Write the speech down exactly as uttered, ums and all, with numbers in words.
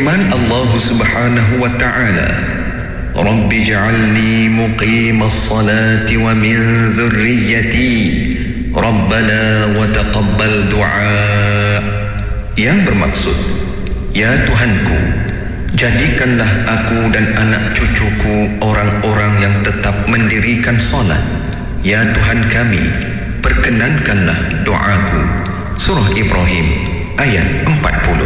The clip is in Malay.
Firman Allah Subhanahu wa ta'ala, Rabbi ja'alni muqimas salati wa min dhurriyyati Rabbana wa taqabbal du'a. Yang bermaksud, ya Tuhanku, jadikanlah aku dan anak cucuku orang-orang yang tetap mendirikan solat. Ya Tuhan kami, perkenankanlah doaku. Surah Ibrahim ayat empat puluh.